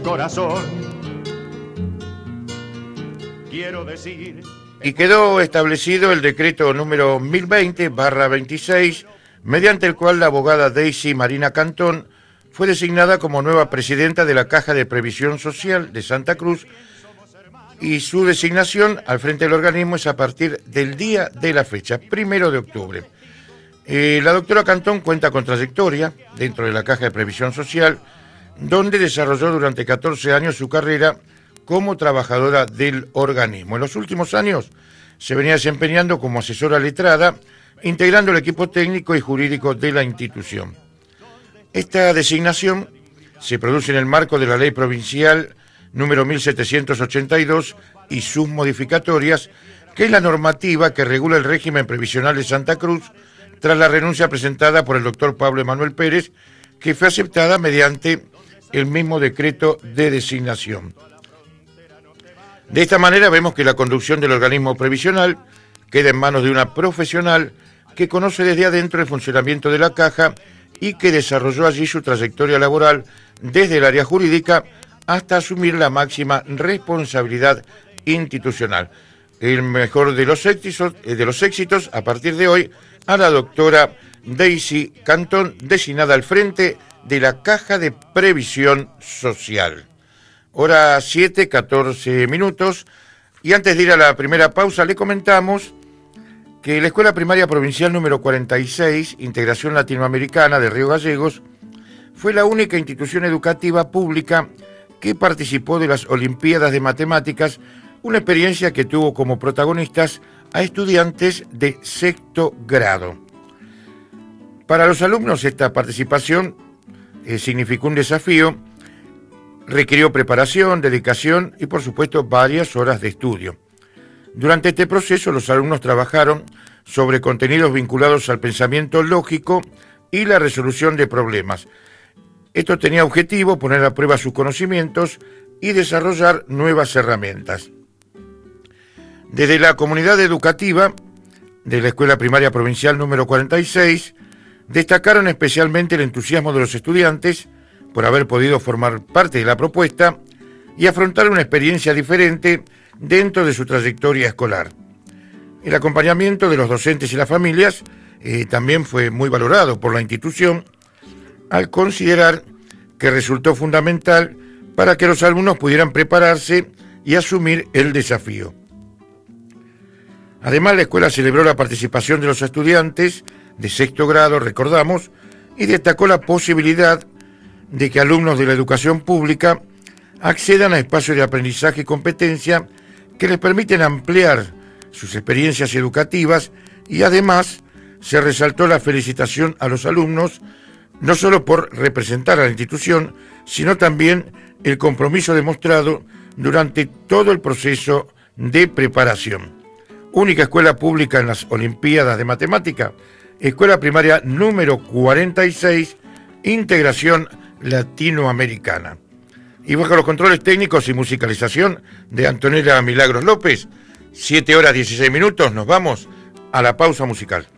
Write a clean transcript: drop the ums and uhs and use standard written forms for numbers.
corazón. Quiero decir... Y quedó establecido el decreto número 1020/26, mediante el cual la abogada Daisy Marina Cantón fue designada como nueva presidenta de la Caja de Previsión Social de Santa Cruz, y su designación al frente del organismo es a partir del día de la fecha, 1 de octubre. La doctora Cantón cuenta con trayectoria dentro de la Caja de Previsión Social, donde desarrolló durante 14 años su carrera como trabajadora del organismo. En los últimos años se venía desempeñando como asesora letrada, integrando el equipo técnico y jurídico de la institución. Esta designación se produce en el marco de la Ley Provincial número 1782 y sus modificatorias, que es la normativa que regula el régimen previsional de Santa Cruz, tras la renuncia presentada por el doctor Pablo Emanuel Pérez, que fue aceptada mediante el mismo decreto de designación. De esta manera vemos que la conducción del organismo previsional queda en manos de una profesional que conoce desde adentro el funcionamiento de la caja y que desarrolló allí su trayectoria laboral desde el área jurídica hasta asumir la máxima responsabilidad institucional. El mejor de los éxitos a partir de hoy a la doctora Daisy Cantón, designada al frente de la Caja de Previsión Social. Hora 7:14, y antes de ir a la primera pausa le comentamos que la Escuela Primaria Provincial número 46, Integración Latinoamericana de Río Gallegos, fue la única institución educativa pública que participó de las Olimpiadas de Matemáticas, una experiencia que tuvo como protagonistas a estudiantes de sexto grado. Para los alumnos esta participación significó un desafío, requirió preparación, dedicación y por supuesto varias horas de estudio. Durante este proceso los alumnos trabajaron sobre contenidos vinculados al pensamiento lógico y la resolución de problemas. Esto tenía objetivo poner a prueba sus conocimientos y desarrollar nuevas herramientas. Desde la comunidad educativa de la Escuela Primaria Provincial número 46, destacaron especialmente el entusiasmo de los estudiantes por haber podido formar parte de la propuesta y afrontar una experiencia diferente dentro de su trayectoria escolar. El acompañamiento de los docentes y las familias también fue muy valorado por la institución, al considerar que resultó fundamental para que los alumnos pudieran prepararse y asumir el desafío. Además, la escuela celebró la participación de los estudiantes de sexto grado, recordamos, y destacó la posibilidad de que alumnos de la educación pública accedan a espacios de aprendizaje y competencia que les permiten ampliar sus experiencias educativas, y además se resaltó la felicitación a los alumnos no solo por representar a la institución, sino también el compromiso demostrado durante todo el proceso de preparación. Única escuela pública en las Olimpiadas de Matemática, Escuela Primaria número 46, Integración Latinoamericana. Y bajo los controles técnicos y musicalización de Antonella Milagros López, 7:16, nos vamos a la pausa musical.